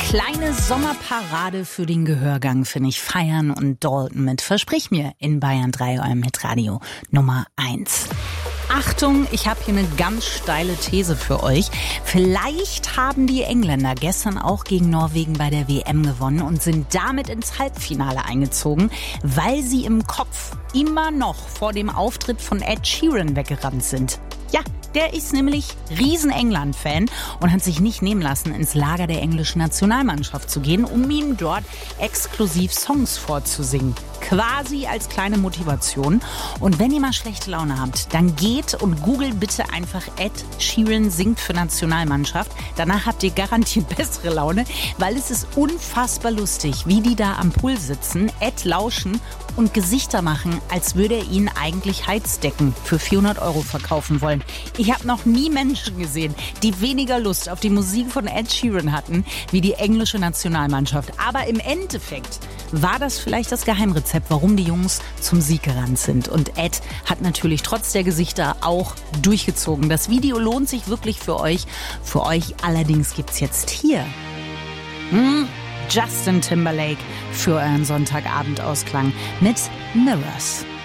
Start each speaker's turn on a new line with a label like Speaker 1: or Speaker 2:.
Speaker 1: Kleine Sommerparade für den Gehörgang finde ich. Feiern und Dalton mit Versprich mir in Bayern 3, eurem Hitradio Nummer 1. Achtung, ich habe hier eine ganz steile These für euch. Vielleicht haben die Engländer gestern auch gegen Norwegen bei der WM gewonnen und sind damit ins Halbfinale eingezogen, weil sie im Kopf immer noch vor dem Auftritt von Ed Sheeran weggerannt sind. Ja, der ist nämlich Riesen-England-Fan und hat sich nicht nehmen lassen, ins Lager der englischen Nationalmannschaft zu gehen, um ihm dort exklusiv Songs vorzusingen. Quasi als kleine Motivation. Und wenn ihr mal schlechte Laune habt, dann geht und googelt bitte einfach Ed Sheeran singt für Nationalmannschaft. Danach habt ihr garantiert bessere Laune, weil es ist unfassbar lustig, wie die da am Pool sitzen, Ed lauschen und Gesichter machen, als würde er ihnen eigentlich Heizdecken für 400 € verkaufen wollen. Ich habe noch nie Menschen gesehen, die weniger Lust auf die Musik von Ed Sheeran hatten, wie die englische Nationalmannschaft. Aber im Endeffekt war das vielleicht das Geheimrezept, warum die Jungs zum Sieg gerannt sind. Und Ed hat natürlich trotz der Gesichter auch durchgezogen. Das Video lohnt sich wirklich für euch. Für euch allerdings gibt's jetzt hier Justin Timberlake für euren Sonntagabendausklang mit Mirrors.